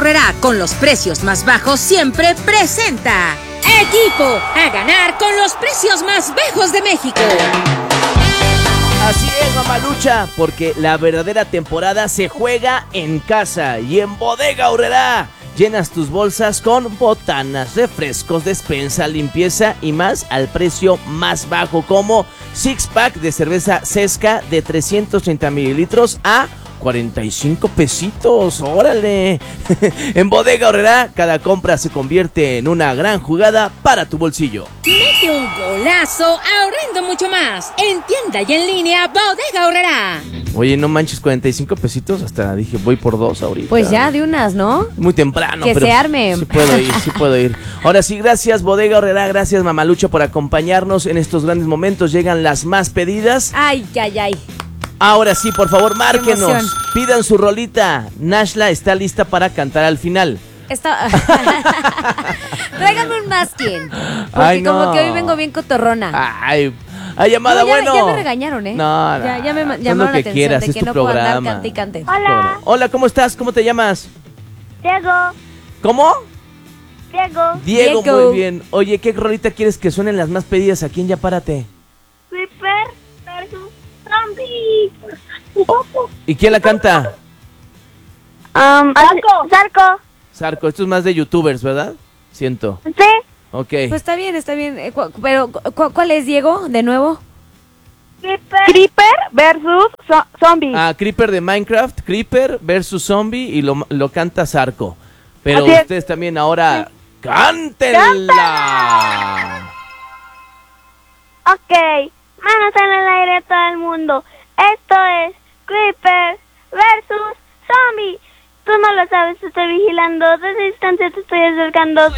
Aurrerá, con los precios más bajos siempre presenta Equipo a ganar con los precios más bajos de México. Así es, mamalucha, porque la verdadera temporada se juega en casa y en Bodega Aurrerá. Llenas tus bolsas con botanas, refrescos, despensa, limpieza y más al precio más bajo, como six pack de cerveza Cesca de 330 mililitros a 45 pesitos, órale. En Bodega Aurrerá, cada compra se convierte en una gran jugada para tu bolsillo. Mete un golazo ahorrando mucho más. En tienda y en línea, Bodega Aurrerá. Oye, no manches, 45 pesitos, hasta dije, voy por 2 ahorita. Pues ya, de unas, ¿no? Muy temprano, que pero se arme. sí puedo ir. Ahora sí, gracias Bodega Aurrerá, gracias Mamalucha por acompañarnos en estos grandes momentos. Llegan las más pedidas. Ay. Ahora sí, por favor, márquenos. Emoción. Pidan su rolita. Nashla está lista para cantar al final. Tráigame un masking. Porque Ay, no. como que hoy vengo bien cotorrona. Ay, llamada, No, bueno. Ya me regañaron, ¿eh? No, Ya me haz llamaron lo la que atención quieras, de es que tu no puedo andar programa. cante y cante. Hola, Hola, ¿cómo estás? ¿Cómo te llamas? Diego. ¿Cómo? Diego. Muy bien. Oye, ¿qué rolita quieres que suenen las más pedidas aquí en Ya Párate? Creeper versus Zombie. ¿Y quién la canta? Zarco. Sarco, esto es más de youtubers, ¿verdad? Siento. Sí. Ok. Pues está bien. Pero, ¿cuál es, Diego? ¿De nuevo? Creeper versus Zombie. Creeper de Minecraft, Creeper versus Zombie y lo canta Sarco. Pero Así es. ustedes también ahora ¡cántenla! Ok, manos en el aire todo el mundo. Esto es Creeper versus Zombie. Tú no lo sabes, te estoy vigilando. Desde distancia te estoy acercando.